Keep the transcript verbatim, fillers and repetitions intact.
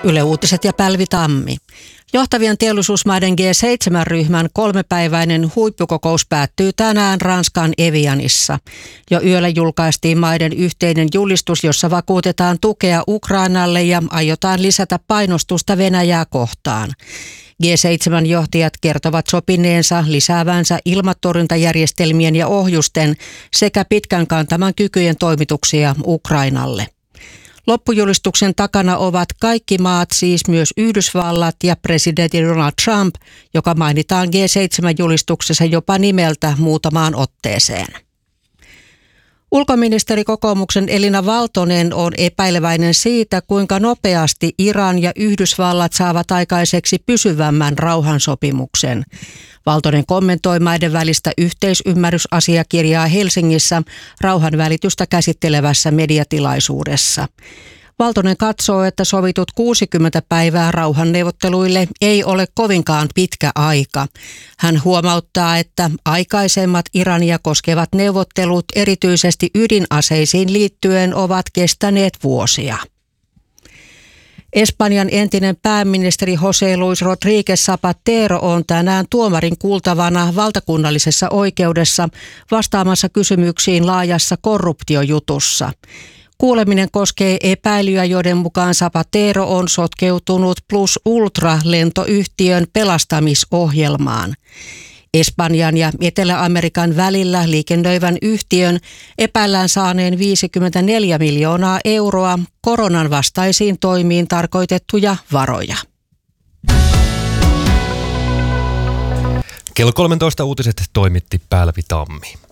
Yle Uutiset ja Päivi Tammi. Johtavien teollisuusmaiden G seitsemän -ryhmän kolmepäiväinen huippukokous päättyy tänään Ranskan Evianissa. Jo yöllä julkaistiin maiden yhteinen julistus, jossa vakuutetaan tukea Ukrainalle ja aiotaan lisätä painostusta Venäjää kohtaan. G seitsemän -johtajat kertovat sopineensa lisäävänsä ilmatorjuntajärjestelmien ja ohjusten sekä pitkän kantaman kykyjen toimituksia Ukrainalle. Loppujulistuksen takana ovat kaikki maat, siis myös Yhdysvallat ja presidentti Donald Trump, joka mainitaan G seitsemän -julistuksessa jopa nimeltä muutamaan otteeseen. Ulkoministerikokoomuksen Elina Valtonen on epäileväinen siitä, kuinka nopeasti Iran ja Yhdysvallat saavat aikaiseksi pysyvämmän rauhansopimuksen. Valtonen kommentoi maiden välistä yhteisymmärrysasiakirjaa Helsingissä rauhanvälitystä käsittelevässä mediatilaisuudessa. Valtonen katsoo, että sovitut kuusikymmentä päivää rauhanneuvotteluille ei ole kovinkaan pitkä aika. Hän huomauttaa, että aikaisemmat Irania koskevat neuvottelut erityisesti ydinaseisiin liittyen ovat kestäneet vuosia. Espanjan entinen pääministeri José Luis Rodríguez Zapatero on tänään tuomarin kuultavana valtakunnallisessa oikeudessa vastaamassa kysymyksiin laajassa korruptiojutussa. Kuuleminen koskee epäilyjä, joiden mukaan Zapatero on sotkeutunut Plus Ultra-lentoyhtiön pelastamisohjelmaan. Espanjan ja Etelä-Amerikan välillä liikennöivän yhtiön epäillään saaneen viisikymmentäneljä miljoonaa euroa koronan vastaisiin toimiin tarkoitettuja varoja. Kello kolmetoista uutiset toimitti Päivi Tammi.